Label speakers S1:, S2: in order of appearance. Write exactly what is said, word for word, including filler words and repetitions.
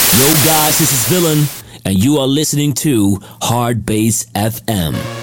S1: Yo guys, this is Villain, and you are listening to Hard Bass F M.